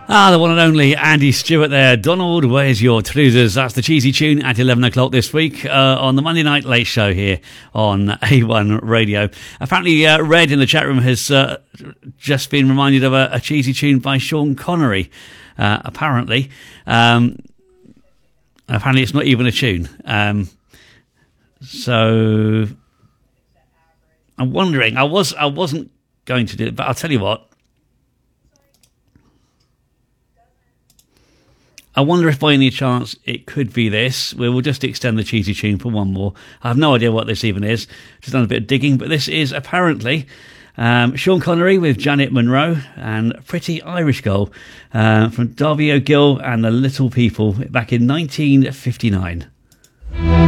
Ah, the one and only Andy Stewart there. Donald, where's your trousers? That's the cheesy tune at 11 o'clock this week on the Monday Night Late Show here on A1 Radio. Apparently, Red in the chat room has just been reminded of a cheesy tune by Sean Connery. Apparently it's not even a tune. So I'm wondering. I wasn't going to do it, but I'll tell you what. I wonder if by any chance it could be this. We'll just extend the cheesy tune for one more. I have no idea what this even is. Just done a bit of digging, but this is apparently Sean Connery with Janet Monroe and Pretty Irish Girl from Darby O'Gill and the Little People back in 1959.